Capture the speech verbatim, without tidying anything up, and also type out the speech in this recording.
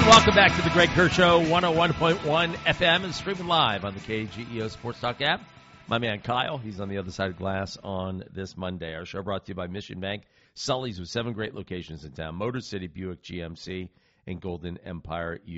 Welcome back to the Greg Kerr Show, one oh one point one F M, and streaming live on the K G E O Sports Talk app. My man Kyle, he's on the other side of glass on this Monday. Our show brought to you by Mission Bank, Sully's with seven great locations in town, Motor City, Buick, G M C, and Golden Empire